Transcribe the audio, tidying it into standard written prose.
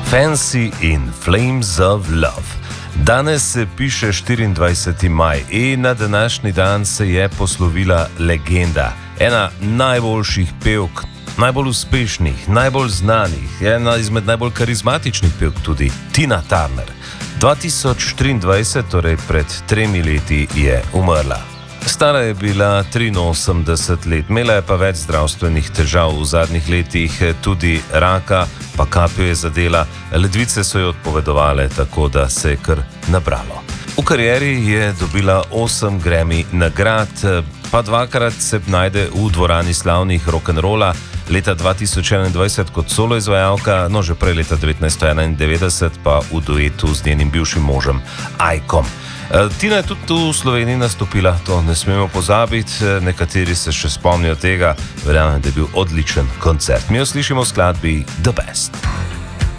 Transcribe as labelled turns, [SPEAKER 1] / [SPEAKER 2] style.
[SPEAKER 1] Fancy in Flames of Love. Danes se piše 24. maj in na današnji dan se je poslovila legenda. Ena najboljših pevk, najbolj uspešnih, najbolj znanih, ena izmed najbolj karizmatičnih pevk tudi, Tina Turner. 2023, torej pred 3 leti, je umrla. Stara je bila 83 let, imela je pa več zdravstvenih težav v zadnjih letih, tudi raka, pa kapijo je zadela, ledvice so jo odpovedovale, tako da se je kar nabralo. V karieri je dobila 8 Grammy nagrad, pa 2-krat se najde v dvorani slavnih rock'n'rolla, leta 2021 kot solo izvajalka, no že prej leta 1991 pa v duetu z njenim bivšim možem Aikom. Tina je tudi tu v Sloveniji nastopila, to ne smemo pozabiti, nekateri se še spomnijo tega, verjamem, da je bil odličen koncert. Mi jo slišimo v skladbi The Best.